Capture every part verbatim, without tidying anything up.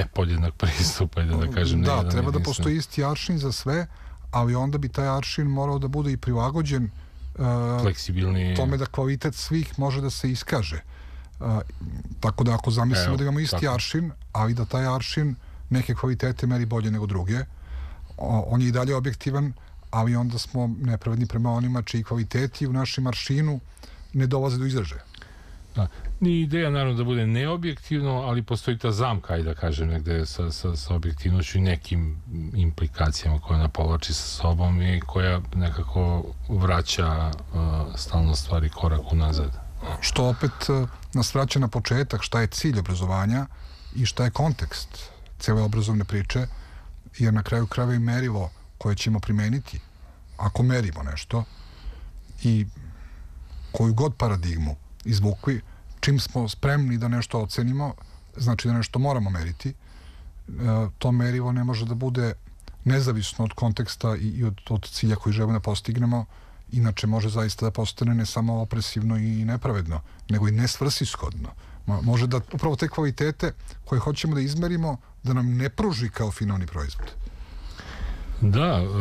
nepodjednak pristupa, da, da kažem. Da, treba da postoji isti aršin za sve, ali onda bi taj aršin morao da bude i prilagođen uh, fleksibilni tome da kvalitet svih može da se iskaže. Uh, tako da ako zamislimo Evo, da imamo isti tako. aršin, ali da taj aršin neke kvalitete meri bolje nego druge, o, on je i dalje objektivan, ali onda smo nepravedni prema onima čiji kvaliteti u našem aršinu ne dolaze do izražaja. Da. Nije ideja naravno da bude neobjektivno, ali postoji ta zamka, i da kažem, negde sa, sa, sa objektivnošću i nekim implikacijama koje ona povlači sa sobom i koja nekako vraća uh, stalno stvari korak unazad. Što opet uh, nas vraća na početak, šta je cilj obrazovanja i šta je kontekst cele obrazovne priče, jer na kraju krajeva i merivo koje ćemo primeniti, ako merimo nešto, i koju god paradigmu izvukli, čim smo spremni da nešto ocenimo, znači da nešto moramo meriti, to merivo ne može da bude nezavisno od konteksta i od, od cilja koji želimo da postignemo, inače može zaista da postane ne samo opresivno i nepravedno, nego i nesvrsishodno. Može da upravo te kvalitete koje hoćemo da izmerimo da nam ne pruži kao finalni proizvod. Da, e,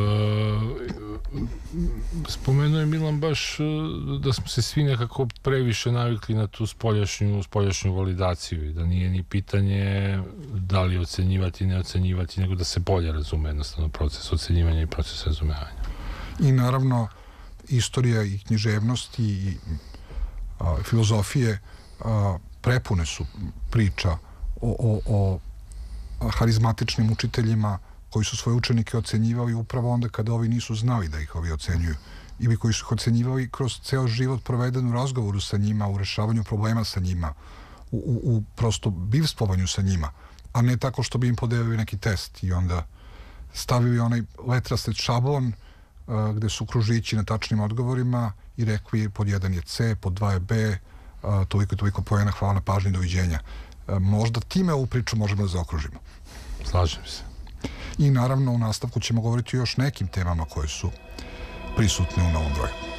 spomenuo je Milan baš da smo se svi nekako previše navikli na tu spoljašnju, spoljašnju validaciju i da nije ni pitanje da li ocenjivati, ne ocenjivati, nego da se bolje razume jednostavno proces ocenjivanja i proces razumevanja. I naravno istorija i književnost i a, filozofije a, prepune su priča o, o, o harizmatičnim učiteljima koji su svoje učenike ocenjivali upravo onda kada ovi nisu znali da ih ovi ocenjuju, ili koji su ih ocenjivali kroz ceo život proveden u razgovoru sa njima, u rešavanju problema sa njima, u, u, u prosto bivstvovanju sa njima, a ne tako što bi im podelili neki test i onda stavili onaj letrastet šablon uh, gde su kružići na tačnim odgovorima i rekli pod jedan je C, pod dva je B, uh, toliko i toliko pojena, hvala na pažnji, doviđenja. Uh, možda time ovu priču možemo da zaokružimo. Slažem se. I naravno u nastavku ćemo govoriti o još nekim temama koje su prisutne u novom broju.